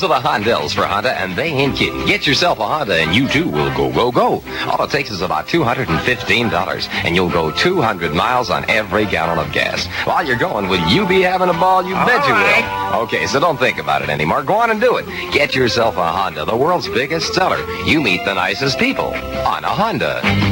are the Hondells for Honda, and they ain't kidding. Get yourself a Honda, and you too will go, go, go. All it takes is about $215, and you'll go 200 miles on every gallon of gas. While you're going, will you be having a ball? You bet you will. Okay, so don't think about it anymore. Go on and do it. Get yourself a Honda, the world's biggest seller. You meet the nicest people on a Honda.